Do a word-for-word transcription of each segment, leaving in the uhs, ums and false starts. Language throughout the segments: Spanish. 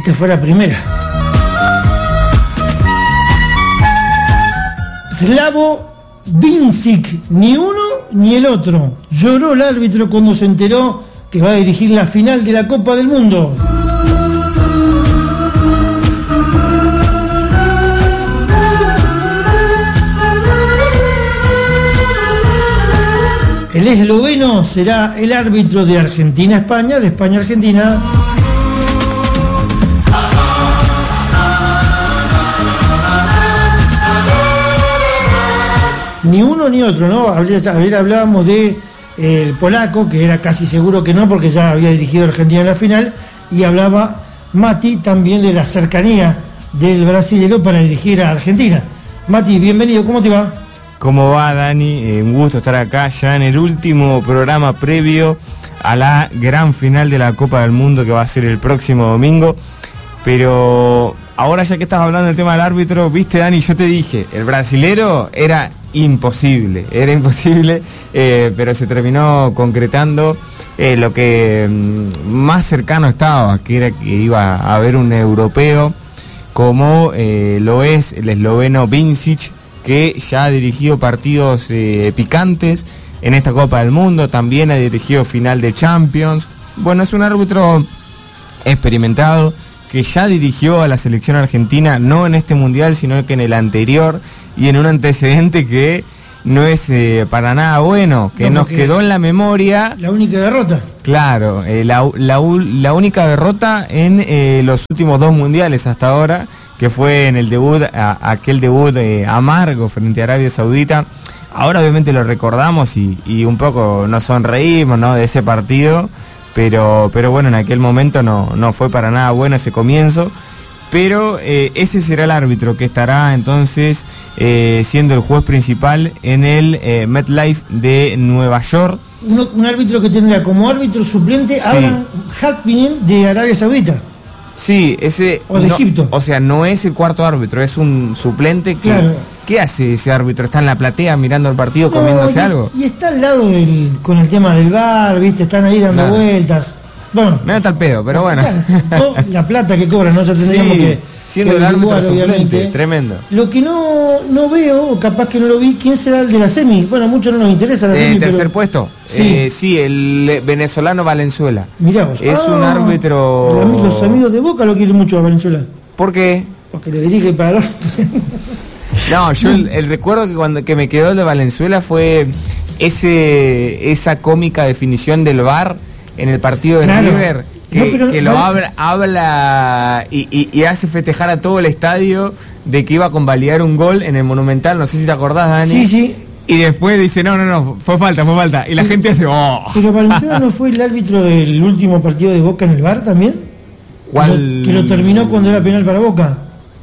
Esta fue la primera. Slavo Vincic, ni uno ni el otro. Lloró el árbitro cuando se enteró que va a dirigir la final de la Copa del Mundo. El esloveno será el árbitro de Argentina-España, de España-Argentina. Ni uno ni otro, ¿no? Ayer hablábamos de eh, el polaco, que era casi seguro que no, porque ya había dirigido a Argentina en la final, y hablaba Mati también de la cercanía del brasilero para dirigir a Argentina. Mati, bienvenido, ¿cómo te va? ¿Cómo va, Dani? Eh, un gusto estar acá ya en el último programa previo a la gran final de la Copa del Mundo que va a ser el próximo domingo. Pero ahora, ya que estás hablando del tema del árbitro, viste, Dani, yo te dije, el brasilero era imposible, era imposible, eh, pero se terminó concretando eh, lo que mm, más cercano estaba, que era que iba a haber un europeo, como eh, lo es el esloveno Vincic, que ya ha dirigido partidos eh, picantes en esta Copa del Mundo, también ha dirigido final de Champions. Bueno, es un árbitro experimentado que ya dirigió a la selección argentina, no en este mundial, sino que en el anterior, y en un antecedente que no es eh, para nada bueno, que no, nos que quedó en la memoria. La única derrota. Claro, eh, la, la, la única derrota en eh, los últimos dos mundiales hasta ahora, que fue en el debut, a, aquel debut eh, amargo frente a Arabia Saudita. Ahora obviamente lo recordamos y, y un poco nos sonreímos, ¿no?, de ese partido, pero, pero bueno, en aquel momento no, no fue para nada bueno ese comienzo. Pero eh, ese será el árbitro que estará entonces eh, siendo el juez principal en el eh, MetLife de Nueva York. Un, un árbitro que tendrá como árbitro suplente sí. Abraham Hakbinen de Arabia Saudita. Sí, ese... O de no, Egipto. O sea, no es el cuarto árbitro, es un suplente que... Claro. ¿Qué hace ese árbitro? ¿Está en la platea mirando el partido, no, comiéndose y, algo? Y está al lado del, con el tema del V A R, ¿viste? Están ahí dando claro. vueltas. Bueno, me da tal pedo, pero bueno. La plata que cobran, ¿no? Ya tendríamos sí, que... Siendo que el árbitro suplente, tremendo. Lo que no, no veo, o capaz que no lo vi, ¿quién será el de la semi? Bueno, a muchos no nos interesa la eh, semi, tercer pero... puesto. Sí. Eh, sí, el venezolano Valenzuela. Mirá vos. Es ah, un árbitro... Los amigos de Boca lo quieren mucho a Valenzuela. ¿Por qué? Porque le dirige para el No, yo el, el recuerdo que cuando que me quedó de Valenzuela fue ese esa cómica definición del V A R en el partido de claro. River, que, no, pero, que lo vale. habla, habla y, y, y hace festejar a todo el estadio de que iba a convalidar un gol en el Monumental, no sé si te acordás, Dani. Sí, sí. Y después dice, no, no, no, fue falta, fue falta. Y la gente hace, oh. Pero Valenzuela no fue el árbitro del último partido de Boca en el V A R también. ¿Cuál? Que lo, que lo terminó cuando era penal para Boca.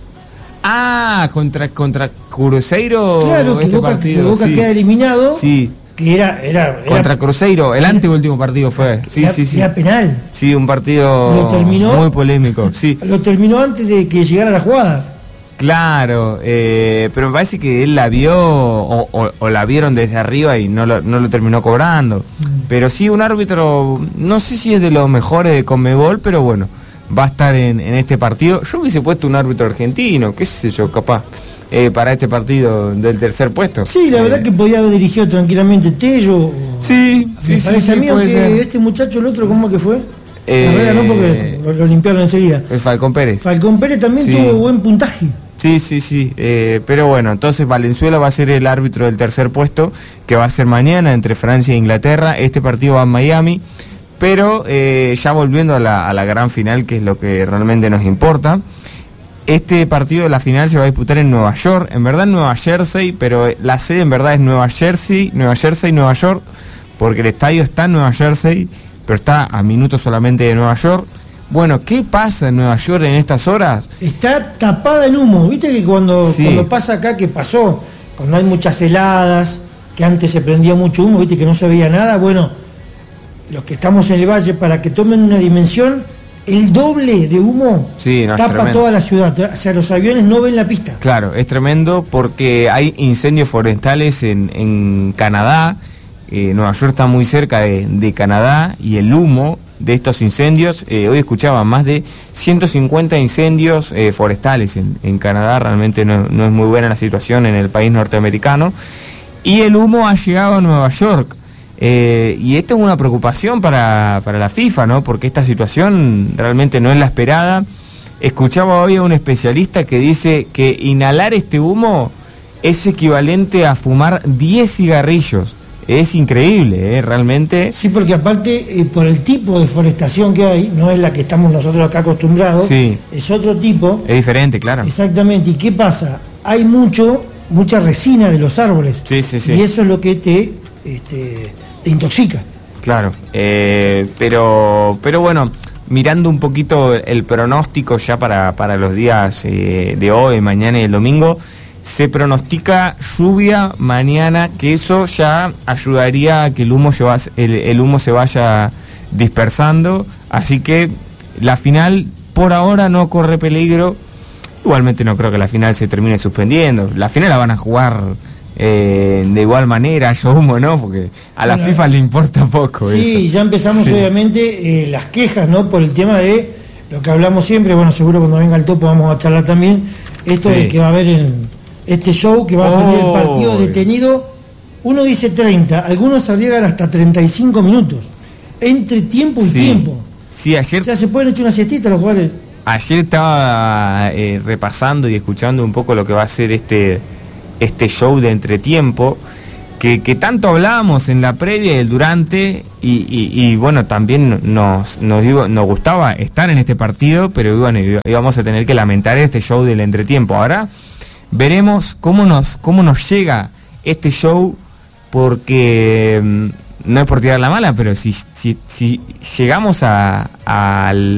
Ah, contra contra Cruzeiro. Claro, que este Boca, partido, que Boca sí. queda eliminado. Sí. Que era, era, era contra Cruzeiro, el anteúltimo partido fue. Sí, era, sí, sí. Era penal. Sí, un partido lo terminó, muy polémico. Sí. Lo terminó antes de que llegara la jugada. Claro, eh, pero me parece que él la vio o, o, o la vieron desde arriba y no lo, no lo terminó cobrando. Mm. Pero sí, un árbitro, no sé si es de los mejores de Conmebol, pero bueno, va a estar en, en este partido. Yo hubiese puesto un árbitro argentino, qué sé yo, capaz, eh, para este partido del tercer puesto. Sí, la eh. verdad que podía haber dirigido tranquilamente Tello. Sí, sí, me sí. parece sí, a mí, aunque ser. este muchacho, el otro, ¿cómo que fue? Eh, Herrera no, porque lo, lo limpiaron enseguida. Es Falcón Pérez. Falcón Pérez también sí. tuvo buen puntaje. Sí, sí, sí, eh, pero bueno, entonces Valenzuela va a ser el árbitro del tercer puesto, que va a ser mañana entre Francia e Inglaterra. Este partido va en Miami, pero eh, ya volviendo a la, a la gran final, que es lo que realmente nos importa. Este partido de la final se va a disputar en Nueva York, en verdad en Nueva Jersey, pero la sede en verdad es Nueva Jersey, Nueva Jersey, Nueva York, porque el estadio está en Nueva Jersey, pero está a minutos solamente de Nueva York. Bueno, ¿qué pasa en Nueva York en estas horas? Está tapada en humo. ¿Viste que cuando, sí. cuando pasa acá, que pasó? Cuando hay muchas heladas, que antes se prendía mucho humo, ¿viste que no se veía nada? Bueno, los que estamos en el valle, para que tomen una dimensión, el doble de humo sí, no, tapa toda la ciudad. O sea, los aviones no ven la pista. Claro, es tremendo porque hay incendios forestales en, en Canadá. Eh, Nueva York está muy cerca de, de Canadá y el humo de estos incendios. Eh, hoy escuchaba más de ciento cincuenta incendios eh, forestales en, en Canadá. Realmente no, no es muy buena la situación en el país norteamericano. Y el humo ha llegado a Nueva York. Eh, y esto es una preocupación para, para la FIFA, ¿no? Porque esta situación realmente no es la esperada. Escuchaba hoy a un especialista que dice que inhalar este humo es equivalente a fumar diez cigarrillos. Es increíble, ¿eh? Realmente. Sí, porque aparte, eh, por el tipo de forestación que hay, no es la que estamos nosotros acá acostumbrados, sí. Es otro tipo. Es diferente, claro. Exactamente. ¿Y qué pasa? Hay mucho, mucha resina de los árboles. Sí, sí, sí. Y eso es lo que te, este, te intoxica. Claro, eh, pero, pero bueno, mirando un poquito el pronóstico ya para, para los días eh, de hoy, mañana y el domingo, se pronostica lluvia mañana, que eso ya ayudaría a que el humo, llevase, el, el humo se vaya dispersando, así que la final por ahora no corre peligro. Igualmente no creo que la final se termine suspendiendo, la final la van a jugar eh, de igual manera, haya humo, ¿no? Porque a la bueno, FIFA le importa poco. Sí, eso. Ya empezamos sí. obviamente eh, las quejas, ¿no? Por el tema de lo que hablamos siempre, bueno, seguro cuando venga el topo vamos a charlar también, esto sí. de que va a haber en este show que va a tener oh, el partido detenido, uno dice treinta, algunos arriesgan hasta treinta y cinco minutos, entre tiempo y sí. tiempo. Sí, ayer... O sea, se pueden echar una siestita los jugadores. Ayer estaba eh, repasando y escuchando un poco lo que va a ser este, este show de entretiempo, que, que tanto hablábamos en la previa y el durante, y, y, y bueno, también nos, nos, nos gustaba estar en este partido, pero bueno, íbamos a tener que lamentar este show del entretiempo. Ahora veremos cómo nos cómo nos llega este show, porque no es por tirar la mala, pero si, si, si llegamos a, a